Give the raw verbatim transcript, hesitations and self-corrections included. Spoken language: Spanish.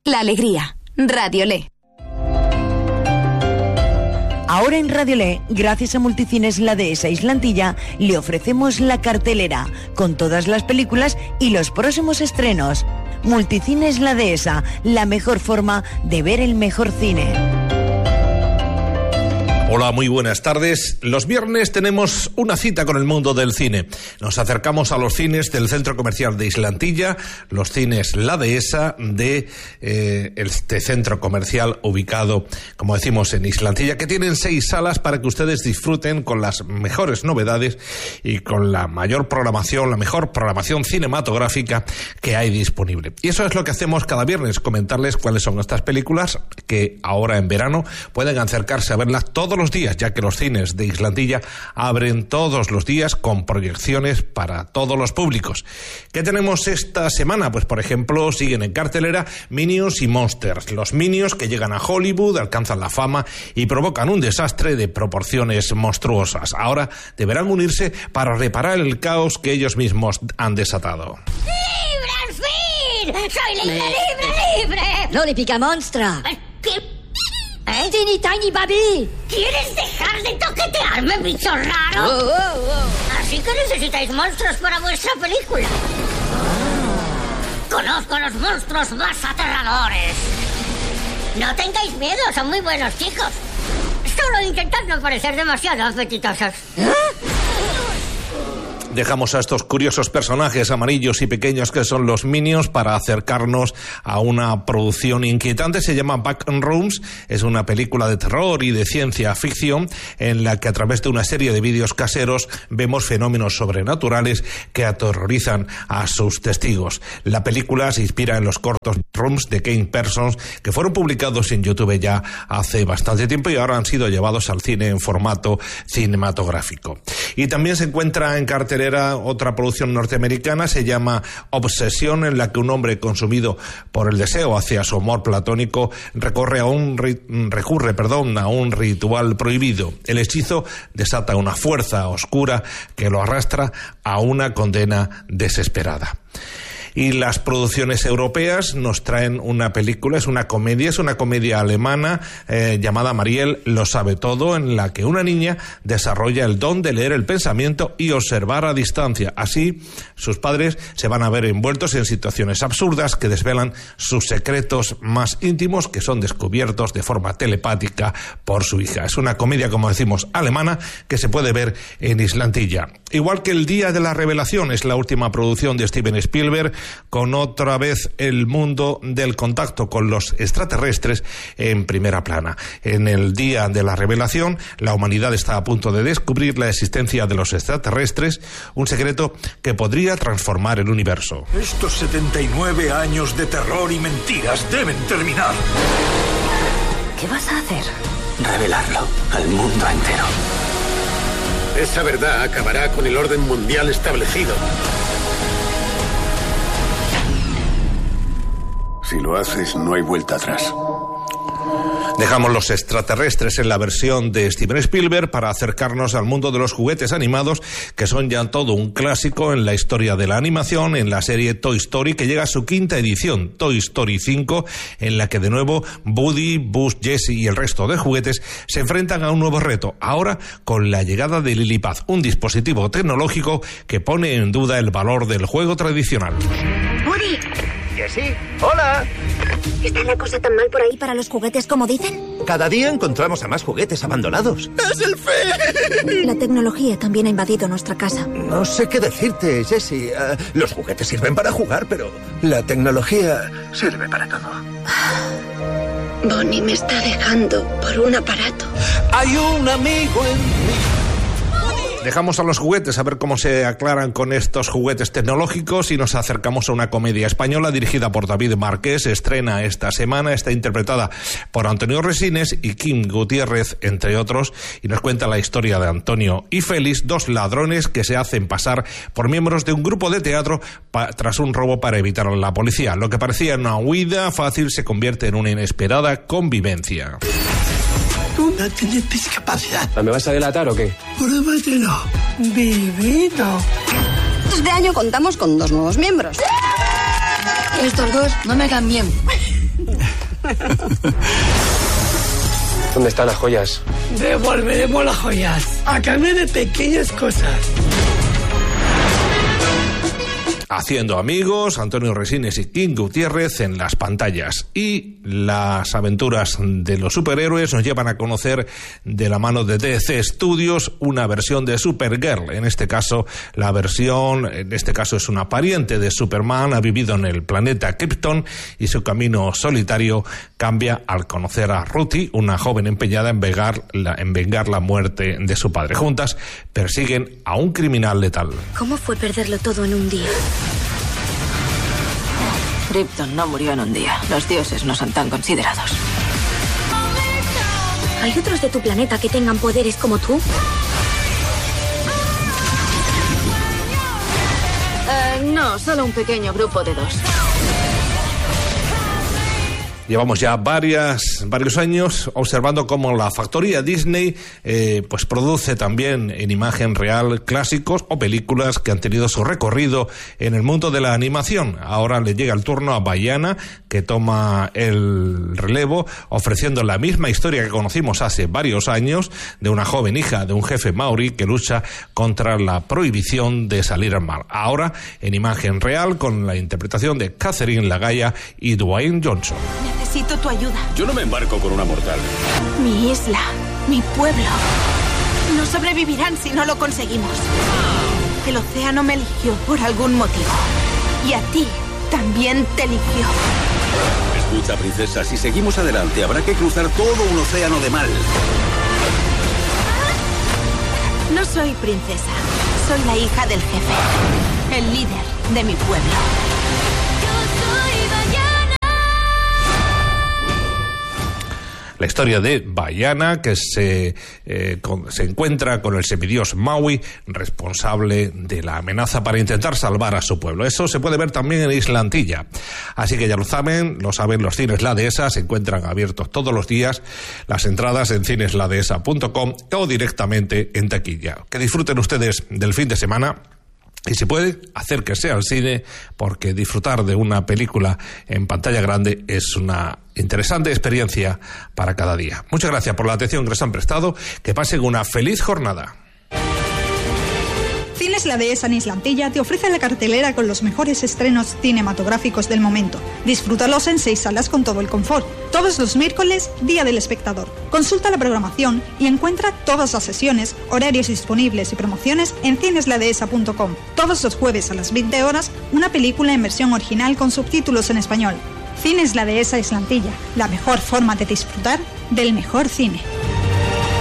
La alegría. Radiolé. Ahora en Radiolé, gracias a Multicines La Dehesa Islantilla, le ofrecemos la cartelera con todas las películas y los próximos estrenos. Multicines La Dehesa, la mejor forma de ver el mejor cine. Hola, muy buenas tardes. Los viernes tenemos una cita con el mundo del cine. Nos acercamos a los cines del Centro Comercial de Islantilla, los cines La Dehesa de eh, este centro comercial ubicado, como decimos, en Islantilla, que tienen seis salas para que ustedes disfruten con las mejores novedades y con la mayor programación, la mejor programación cinematográfica que hay disponible. Y eso es lo que hacemos cada viernes, comentarles cuáles son estas películas que ahora en verano pueden acercarse a verlas todos los días, ya que los cines de Islantilla abren todos los días con proyecciones para todos los públicos. ¿Qué tenemos esta semana? Pues por ejemplo, siguen en cartelera Minions y Monsters, los Minions que llegan a Hollywood, alcanzan la fama y provocan un desastre de proporciones monstruosas. Ahora deberán unirse para reparar el caos que ellos mismos han desatado. ¡Libre, al fin! ¡Soy libre, libre, libre! ¡Loli pica monstra! ¿Qué? ¿Eh? ¡Teeny tiny baby! ¿Quieres dejar de toquetearme, bicho raro? Oh, oh, oh. Así que necesitáis monstruos para vuestra película. Conozco a los monstruos más aterradores. No tengáis miedo, son muy buenos chicos. Solo intentad no parecer demasiado apetitosos. ¿Eh? Dejamos a estos curiosos personajes amarillos y pequeños que son los Minions para acercarnos a una producción inquietante. Se llama Backrooms, es una película de terror y de ciencia ficción en la que a través de una serie de vídeos caseros vemos fenómenos sobrenaturales que aterrorizan a sus testigos. La película se inspira en los cortos Rooms de Kane Parsons que fueron publicados en YouTube ya hace bastante tiempo y ahora han sido llevados al cine en formato cinematográfico. Y también se encuentra en cartelera otra producción norteamericana, se llama Obsesión, en la que un hombre consumido por el deseo hacia su amor platónico recorre a un recurre, perdón, a un ritual prohibido. El hechizo desata una fuerza oscura que lo arrastra a una condena desesperada. Y las producciones europeas nos traen una película, es una comedia, es una comedia alemana eh, llamada Mariel lo sabe todo, en la que una niña desarrolla el don de leer el pensamiento y observar a distancia. Así, sus padres se van a ver envueltos en situaciones absurdas que desvelan sus secretos más íntimos, que son descubiertos de forma telepática por su hija. Es una comedia, como decimos, alemana, que se puede ver en Islantilla. Igual que El Día de la Revelación es la última producción de Steven Spielberg, con otra vez el mundo del contacto con los extraterrestres en primera plana. En El Día de la Revelación, la humanidad está a punto de descubrir la existencia de los extraterrestres, un secreto que podría transformar el universo. Estos setenta y nueve años de terror y mentiras deben terminar. ¿Qué vas a hacer? Revelarlo al mundo entero. Esa verdad acabará con el orden mundial establecido. Si lo haces, no hay vuelta atrás. Dejamos los extraterrestres en la versión de Steven Spielberg para acercarnos al mundo de los juguetes animados, que son ya todo un clásico en la historia de la animación, en la serie Toy Story, que llega a su quinta edición, Toy Story cinco, en la que de nuevo Woody, Buzz, Jessie y el resto de juguetes se enfrentan a un nuevo reto, ahora con la llegada de Lillipad, un dispositivo tecnológico que pone en duda el valor del juego tradicional. ¡Woody! Jessie, hola. ¿Está la cosa tan mal por ahí para los juguetes como dicen? Cada día encontramos a más juguetes abandonados. ¡Es el fin! La tecnología también ha invadido nuestra casa. No sé qué decirte, Jessie. Uh, los juguetes sirven para jugar, pero la tecnología sirve para todo. Bonnie me está dejando por un aparato. Hay un amigo en mí. Dejamos a los juguetes a ver cómo se aclaran con estos juguetes tecnológicos y nos acercamos a una comedia española dirigida por David Márquez. Estrena esta semana, está interpretada por Antonio Resines y Kim Gutiérrez, entre otros, y nos cuenta la historia de Antonio y Félix, dos ladrones que se hacen pasar por miembros de un grupo de teatro pa- tras un robo para evitar a la policía. Lo que parecía una huida fácil se convierte en una inesperada convivencia. Tú no tienes discapacidad. ¿Me vas a delatar o qué? Pruébatelo. Divino. Este año contamos con dos nuevos miembros. Estos dos no me caen bien. ¿Dónde están las joyas? Devolveremos las joyas a cambio de pequeñas cosas. Haciendo amigos, Antonio Resines y King Gutiérrez en las pantallas. Y las aventuras de los superhéroes nos llevan a conocer de la mano de D C Studios una versión de Supergirl. En este caso, la versión, en este caso es una pariente de Superman, ha vivido en el planeta Krypton y su camino solitario cambia al conocer a Ruthie, una joven empeñada en vengar la, en vengar la muerte de su padre. Juntas persiguen a un criminal letal. ¿Cómo fue perderlo todo en un día? Krypton no murió en un día. Los dioses no son tan considerados. ¿Hay otros de tu planeta que tengan poderes como tú? Uh, no, solo un pequeño grupo de dos. Llevamos ya varias, varios años observando cómo la factoría Disney eh, pues produce también en imagen real clásicos o películas que han tenido su recorrido en el mundo de la animación. Ahora le llega el turno a Vaiana, que toma el relevo ofreciendo la misma historia que conocimos hace varios años de una joven hija de un jefe maorí que lucha contra la prohibición de salir al mar. Ahora en imagen real con la interpretación de Catherine Lagaya y Dwayne Johnson. Necesito tu ayuda. Yo no me embarco con una mortal. Mi isla, mi pueblo, no sobrevivirán si no lo conseguimos. El océano me eligió por algún motivo. Y a ti también te eligió. Escucha, princesa, si seguimos adelante habrá que cruzar todo un océano de mal. No soy princesa, soy la hija del jefe, el líder de mi pueblo. La historia de Vaiana, que se, eh, con, se encuentra con el semidios Maui, responsable de la amenaza para intentar salvar a su pueblo. Eso se puede ver también en Isla Antilla. Así que ya lo saben, lo saben los cines La Dehesa, se encuentran abiertos todos los días, las entradas en cines la dehesa punto com o directamente en taquilla. Que disfruten ustedes del fin de semana. Y si puede, acérquese al cine, porque disfrutar de una película en pantalla grande es una interesante experiencia para cada día. Muchas gracias por la atención que nos han prestado. Que pasen una feliz jornada. Cines La Dehesa en Isla Antilla te ofrece la cartelera con los mejores estrenos cinematográficos del momento. Disfrútalos en seis salas con todo el confort. Todos los miércoles, Día del Espectador. Consulta la programación y encuentra todas las sesiones, horarios disponibles y promociones en cines la dehesa punto com. Todos los jueves a las veinte horas, una película en versión original con subtítulos en español. Cines La Dehesa Isla Antilla, la mejor forma de disfrutar del mejor cine.